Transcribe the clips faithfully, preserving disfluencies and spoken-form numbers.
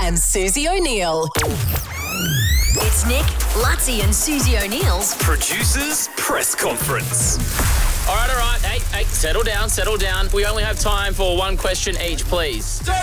and Susie O'Neill. It's Nick, Lutzi and Susie O'Neill's Producers Press Conference. All right, all right. Hey, hey, settle down, settle down. We only have time for one question each, please. Uh,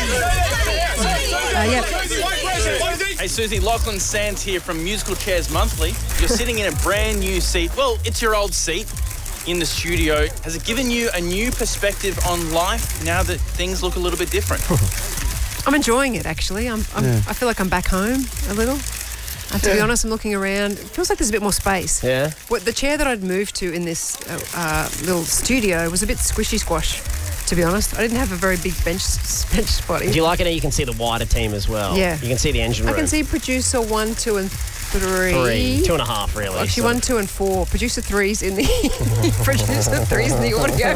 yeah. Hey, Susie, Lachlan Sands here from Musical Chairs Monthly. You're sitting in a brand new seat. Well, it's your old seat in the studio. Has it given you a new perspective on life now that things look a little bit different? I'm enjoying it, actually. I'm, I'm, Yeah. I feel like I'm back home a little. Uh, to be honest, I'm looking around. It feels like there's a bit more space. Yeah. What, the chair that I'd moved to in this uh, uh, little studio was a bit squishy squash, to be honest. I didn't have a very big bench bench spotting. Do you like it how you can see the wider team as well? Yeah. You can see the engine room. I can see producer one, two, and three. Three. Two and a half, really. Actually, so. one, two, and four. Producer three's in the producer three's in the audio.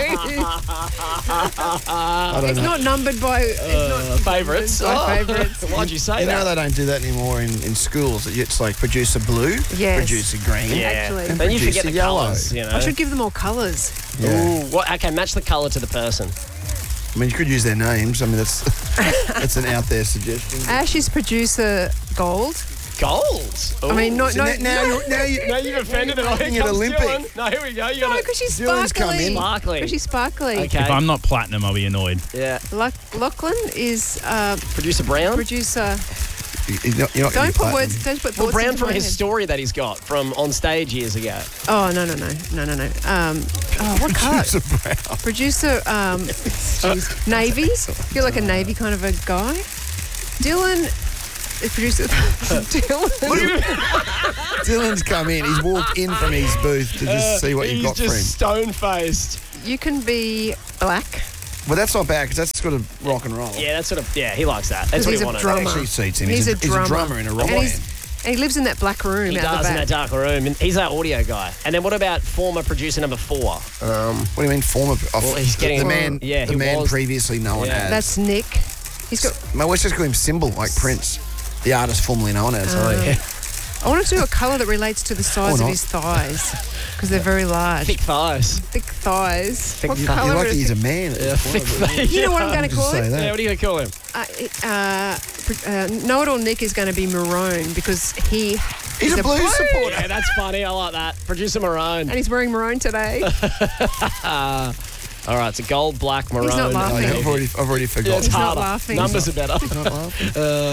It's not numbered by it's not Uh, favourites. numbered by Oh. favourites. Why'd you say You know that? they don't do that anymore in, in schools. It's like producer blue, Yes. producer green. Yeah. Actually. Then you forget Producer the yellow. colours, you know. I should give them all colours. Yeah. Ooh, what, okay, match the colour to the person. I mean, you could use their names. I mean, that's that's an out there suggestion. Ash is producer gold. Gold. I mean, not So no, now, now, no, you're, now, you, Now you've offended You're it. making it Olympic. No, here we go. You no, got because she's Dylan's come sparkly. in. Sparkly. Because she's sparkly. Okay. If I'm not platinum, I'll be annoyed. Yeah. Luck- Lachlan is uh, Producer Brown. producer. you're not, you're not gonna Don't be put platinum. words. Don't put Well, thoughts Brown into from my his head. story that he's got from on stage years ago. Oh no no no no no no. Um, oh what colour? Producer Brown. Producer um, geez, navy. You're like a navy kind of a guy. Dylan is producer. Dylan. Dylan's come in. He's walked in from his booth to just see what he's you've got just for him. stone-faced. You can be black. But that's not bad because that's sort of rock and roll. Yeah, that's sort of, yeah, he likes that. That's Because what he's he a wanted. drummer. That actually suits him. He's, He's a, a- he's a drummer. drummer in a rock and, he's, band. and he lives in that black room He out does the in back. that dark room. And he's our audio guy. And then what about former producer number four? Um, What do you mean, former? Oh, Well, he's the- getting- the man. Yeah, the he man was- previously known Yeah. as. That's Nick. He's got. My let's just call him Symbol, like Prince, the artist formerly known as. oh, yeah. I want to do a colour that relates to the size Or of not. his thighs because they're very large. Thick thighs. Thick thighs. Thick what thighs. You're colour lucky is he's a it? man. at Yeah, this thick point. thighs. You know what I'm going to Just call say it? that. Yeah, what are you going to call him? Uh, it- uh, pr- uh, Know-it-all Nick is going to be maroon because he He's is a blues supporter. Yeah, that's funny. I like that. Producer Maroon. and he's wearing maroon today. All right, it's a gold, black, maroon. not Oh, laughing. yeah, I've already, I've already Yeah, forgotten. it's He's not harder. laughing. Numbers are better. He's not laughing.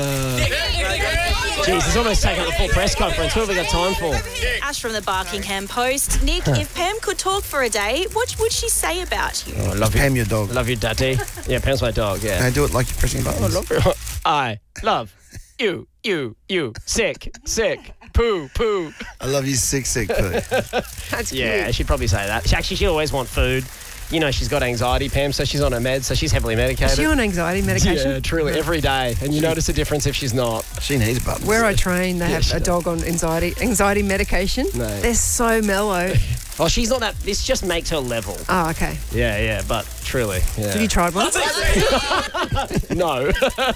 Jeez, it's almost taken up the full press conference. What have we got time for? Ash from the Barkingham Post. Nick, if Pam could talk for a day, what would she say about you? Oh, I love you. Pam, your dog. Love you, Daddy. Yeah, Pam's my dog, yeah. Now do it like you're pressing buttons. I love you, you, you. Sick, sick. Poo, poo. I love you, sick, sick poo. That's Yeah, cute. she'd probably say that. She, actually, she'd always want food. You know, she's got anxiety, Pam, so she's on her meds, so she's heavily medicated. Is she on anxiety medication? Yeah, truly, every day. And you notice a difference if she's not. She needs buttons. Where I train, they have she a does. dog on anxiety anxiety medication. No. They're so mellow. Oh, she's not that. This just makes her level. Oh, okay. Yeah, yeah, but truly. Yeah. Have you tried one? No.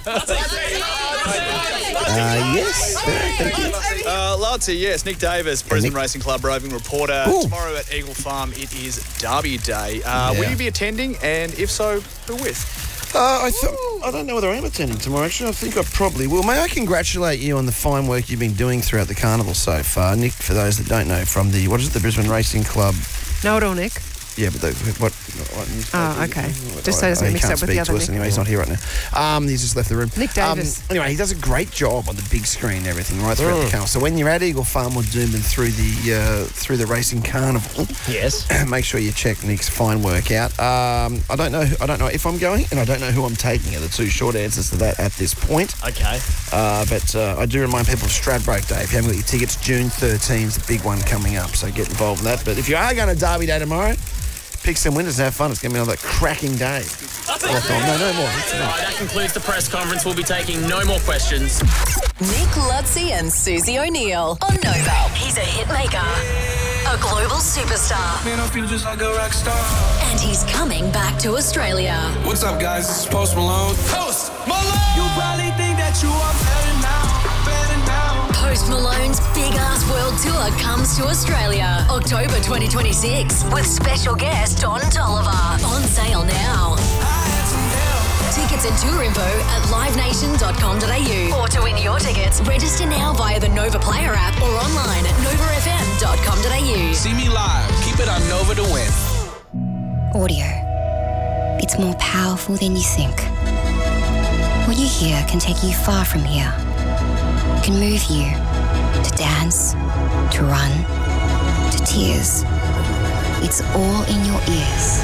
Uh, yes. Yeah, thank you. Uh, Lutzi, yes, Nick Davis, Brisbane Nick. Racing Club roving reporter. Ooh. Tomorrow at Eagle Farm, it is Derby Day. Uh, Yeah. Will you be attending? And if so, who with? Uh, I, th- I don't know whether I am attending tomorrow, actually. I think I probably will. May I congratulate you on the fine work you've been doing throughout the carnival so far. Nick, for those that don't know, from the, what is it, the Brisbane Racing Club? Know-it-all Nick. Yeah, but the, what, what newspaper? Oh, okay. Just so it doesn't he get mixed can't up with the speak other to us Nick. anyway. He's not here right now. Um, he's just left the room. Nick Davis. Um, anyway, he does a great job on the big screen and everything right throughout Mm. the carnival. So when you're at Eagle Farm or Doomben through the uh, through the racing carnival, Yes. make sure you check Nick's fine work out. Um, I don't know. I don't know if I'm going, and I don't know who I'm taking. Are the two short answers to that at this point. Okay. Uh, but uh, I do remind people of Stradbroke Day. If you haven't got your tickets, June thirteenth is the big one coming up. So get involved in that. But if you are going to Derby Day tomorrow, pick some winners and have fun. It's going to be another cracking day. Oh, no, no more. That's All enough. right, that concludes the press conference. We'll be taking no more questions. Nick Lutzi and Susie O'Neill on Nova. He's a hit maker, a global superstar, Man, I feel just like a rock star. and he's coming back to Australia. What's up, guys? This is Post Malone. Post Malone! You probably think that you are better now, better now. Post Malone's big ass world tour comes to Australia October twenty twenty-six with special guest Don Tolliver. On sale now. I had some help. Ticket Tickets and tour info at live nation dot com dot a u. Or to win your tickets, register now via the Nova Player app or online at nova f m dot com dot a u. See me live. Keep it on Nova to win. Audio. It's more powerful than you think. What you hear can take you far from here. Can move you to dance, to run, to tears. It's all in your ears.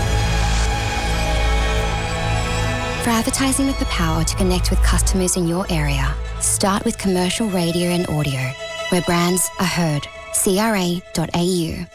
For advertising with the power to connect with customers in your area, start with commercial radio and audio, where brands are heard. C R A dot A U.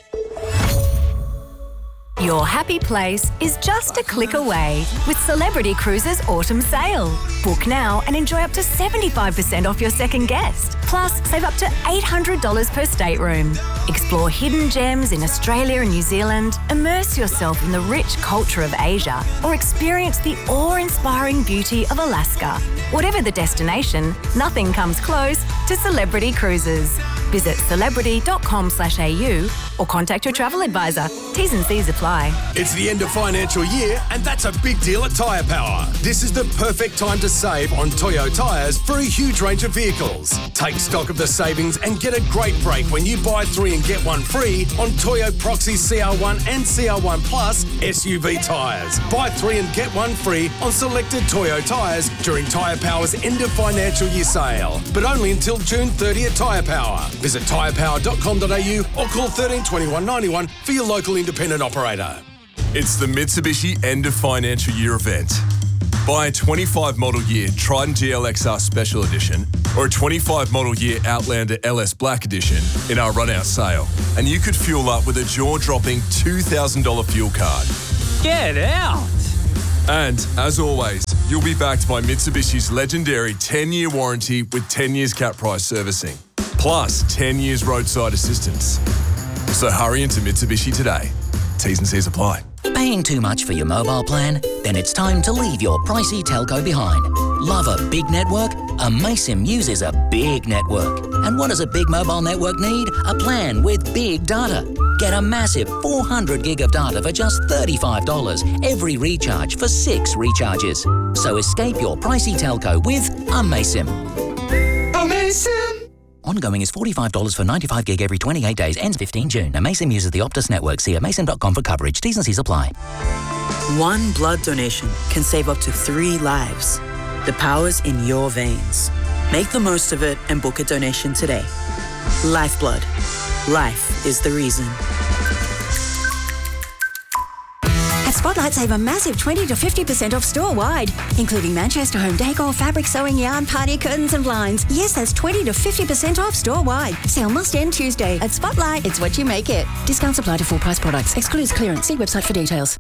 Your happy place is just a click away with Celebrity Cruises Autumn Sale. Book now and enjoy up to seventy-five percent off your second guest. Plus, save up to eight hundred dollars per stateroom. Explore hidden gems in Australia and New Zealand, immerse yourself in the rich culture of Asia, or experience the awe-inspiring beauty of Alaska. Whatever the destination, nothing comes close to Celebrity Cruises. Visit celebrity dot com slash a u or contact your travel advisor. T's and C's apply. It's the end of financial year, and that's a big deal at Tyre Power. This is the perfect time to save on Toyo tyres for a huge range of vehicles. Take stock of the savings and get a great break when you buy three and get one free on Toyo Proxy C R one and C R one Plus S U V tyres. Buy three and get one free on selected Toyo tyres during Tyre Power's end of financial year sale, but only until June thirtieth at Tyre Power. Visit tyre power dot com dot a u or call thirteen twenty-one ninety-one for your local independent operator. It's the Mitsubishi End of Financial Year event. Buy a twenty-five model year Triton G L X R Special Edition or a twenty-five model year Outlander L S Black Edition in our run-out sale, and you could fuel up with a jaw-dropping two thousand dollars fuel card. Get out! And, as always, you'll be backed by Mitsubishi's legendary ten-year warranty with ten years cap price servicing, plus ten years roadside assistance. So hurry into Mitsubishi today. T's and C's apply. Paying too much for your mobile plan? Then it's time to leave your pricey telco behind. Love a big network? Amaysim uses a big network. And what does a big mobile network need? A plan with big data. Get a massive four hundred gig of data for just thirty-five dollars every recharge for six recharges. So escape your pricey telco with Amaysim. Amaysim! Ongoing is forty-five dollars for ninety-five gig every twenty-eight days. Ends fifteenth June. Amaysim uses the Optus network. See amaysim dot com for coverage. T's and C's apply. One blood donation can save up to three lives. The power's in your veins. Make the most of it and book a donation today. Lifeblood. Life is the reason. At Spotlight, save a massive twenty to fifty percent off store-wide, including Manchester home decor, fabric, sewing, yarn, party curtains and blinds. Yes, that's twenty to fifty percent off store-wide. Sale must end Tuesday. At Spotlight, it's what you make it. Discounts apply to full-price products. Excludes clearance. See website for details.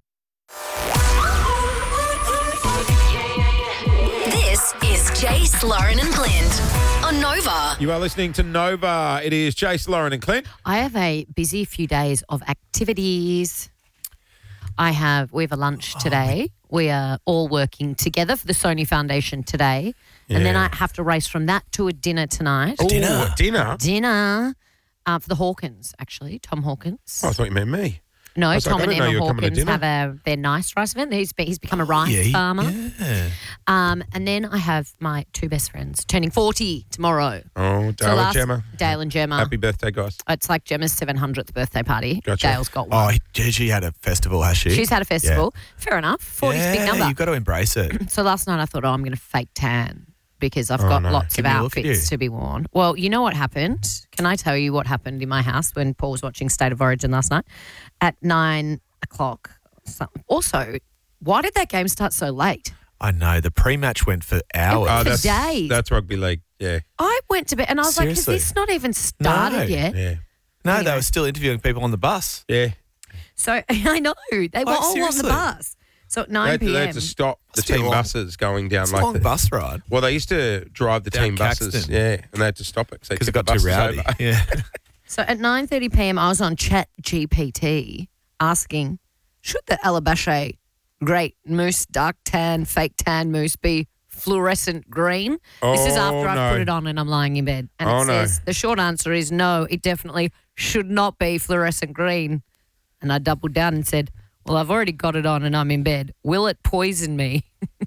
This is Jace, Lauren and Clint on Nova. You are listening to Nova. It is Jace, Lauren and Clint. I have a busy few days of activities. I have, we have a lunch today. We are all working together for the Sony Foundation today. Yeah. And then I have to race from that to a dinner tonight. Oh, dinner? Dinner? Dinner uh, for the Hawkins, actually, Tom Hawkins. Oh, I thought you meant me. No, I was Tom like, I and didn't know Emma you were coming to Hawkins dinner. have a, their nice rice event. He's, be, he's become a rice Yeah, he- farmer. yeah. Um, and then I have my two best friends turning forty tomorrow. Oh, Dale So and last- Gemma. Dale and Gemma. Happy birthday, guys. It's like Gemma's seven hundredth birthday party. Gotcha. Dale's got one. Oh, yeah, she had a festival, has she? She's had a festival. Fair enough. forty's a big Yeah, number. you've got to embrace it. So last night I thought, oh, I'm going to fake tan because I've Oh, got no. lots Give of me a look at outfits you. to be worn. Well, you know what happened? Can I tell you what happened in my house when Paul was watching State of Origin last night? At nine o'clock. something- Also, why did that game start so late? I know. The pre-match went for hours. went for that's, days. That's rugby league, yeah. I went to bed and I was Seriously? like, has this not even started No. yet? Yeah. No, Anyway. they were still interviewing people on the bus. Yeah. So I know. They were Like, all on seriously? the bus. So at They nine had, to, they p.m. had to stop the Must be a team long- buses going down It's a like long the, bus ride. Well, they used to drive the Down team buses, Caxton. yeah, and they had to stop it Because because it got too rowdy. Yeah. So at nine thirty p.m. I was on Chat G P T asking, should the Alabache Great Moose Dark Tan Fake Tan Moose be fluorescent green? This is Oh, after I no. put it on and I'm lying in bed. And Oh, it no. says, the short answer is no, it definitely should not be fluorescent green. And I doubled down and said, well, I've already got it on and I'm in bed. Will it poison me?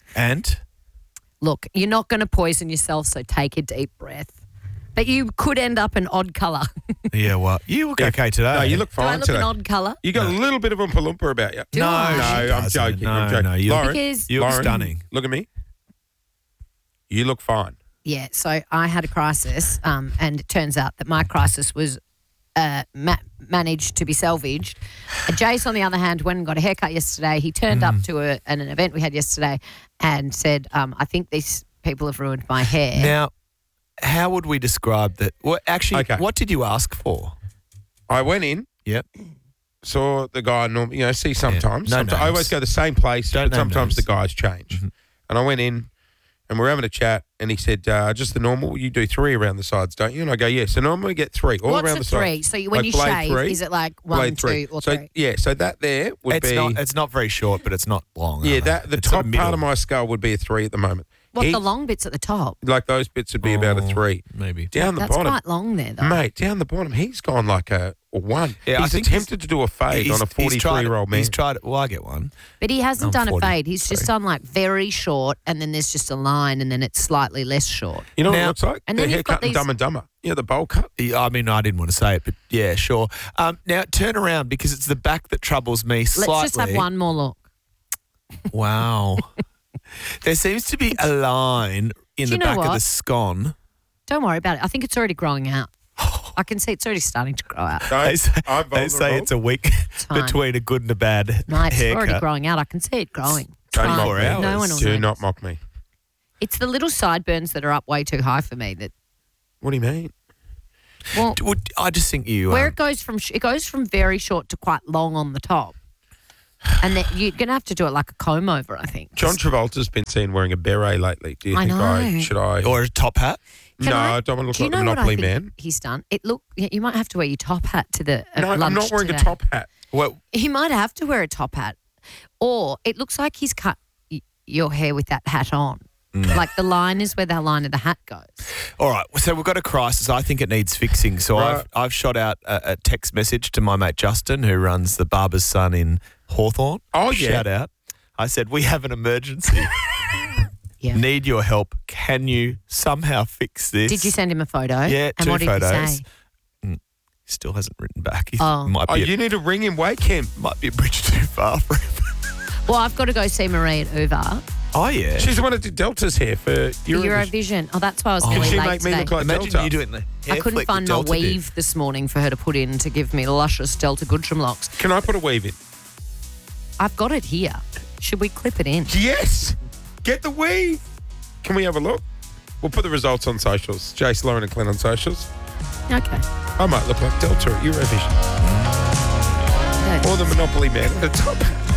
And? Look, you're not going to poison yourself, so take a deep breath. But you could end up an odd colour. Yeah, well, you look okay today. No, you look Do fine I look today. an odd colour? You got a little bit of Oompa Loompa about you. Do no, I? No, she I'm doesn't. joking. No, I'm joking. no, you look, Lauren, Because- you look Lauren, stunning. Look at me. You look fine. Yeah, so I had a crisis, um, and it turns out that my crisis was uh, ma- managed to be salvaged. Uh, Jace, on the other hand, went and got a haircut yesterday. He turned Mm. up to a, an, an event we had yesterday and said, um, I think these people have ruined my hair. Now, how would we describe that? Well, actually, Okay. what did you ask for? I went in, Yep. saw the guy, norm- you know, see sometimes. No Someti- I names. always go to the same place, Don't but name sometimes the names. guys change. And I went in and we're having a chat and he said, uh, just the normal, you do three around the sides, don't you? And I go, yes. So normally we get three all What's around a the three? sides. So you, when Like you blade shave, three, is it like one, blade three. two, or so, three? Yeah, so that there would It's be... not. It's not very short, but it's not long. yeah, are they? that the It's sort top of part middle. of my skull would be a three at the moment. What, He- the long bits at the top? Like those bits would be about a Oh, three. maybe. Down the That's bottom. quite long there, though. Mate, down the bottom, he's gone like a, a one. Yeah, I he's think attempted to do a fade He's- on a he's tried it- forty-three-year-old man. He's tried it. Well, I get one. But he hasn't I'm done forty, a fade. He's just sorry. done like very short, and then there's just a line, and then it's slightly less short. You know what Now- it looks like? And the then you've got haircut in these- Dumb and Dumber. Yeah, the bowl cut. Yeah, I mean, I didn't want to say it, but yeah, sure. Um, now, turn around because it's the back that troubles me slightly. Let's just have one more look. Wow. There seems to be a line in Do the you know back of what? the scone. Don't worry about it. I think it's already growing out. I can see it's already starting to grow out. They say, I'm they say vulnerable. it's a week fine. between a good and a bad Mate, it's already haircut. growing out. I can see it growing. It's Don't fine. mock Four me. hours. No one will Do notice. not mock me. It's the little sideburns that are up way too high for me. That What do you mean? well, D- would- I just think you. where um, it goes from sh- it goes from very short to quite long on the top, and then you're gonna have to do it like a comb over. I think. John Travolta's been seen wearing a beret lately. Do you I think I know. should I? or a top hat. Can no, I- I don't want to look Do you like know the what I Monopoly think man. he's done? It look. yeah, You might have to wear your top hat to the uh, No, I'm lunch not wearing today. a top hat. Well, He might have to wear a top hat, or it looks like he's cut y- your hair with that hat on. Mm. Like the line is where the line of the hat goes. all right. So we've got a crisis. I think it needs fixing. So Right. I've I've shot out a, a text message to my mate Justin, who runs the Barber's Son in Hawthorne. Oh, yeah. Shout out. I said we have an emergency. Yeah. Need your help. Can you somehow fix this? Did you send him a photo? Yeah, and two what did photos. he say? Mm, he still hasn't written back. He Oh. might Oh, be a, you need to ring him, wake him. might be a bridge too far for him. Well, I've got to go see Marie at Uber Oh yeah. She's the one that did Delta's hair for for Eurovision. Eurovision. Oh, that's why I was Oh. nearly Can she late make me today. look like Imagine Delta? you doing the I hair couldn't flick find that my Delta did. weave this morning for her to put in to give me luscious Delta Goodrum locks. Can I put a weave in? I've got it here. Should we clip it in? Yes. Get the weave. Can we have a look? We'll put the results on socials. Jace, Lauren and Glenn on socials. Okay. I might look like Delta at Eurovision. Good. Or the Monopoly man at the top.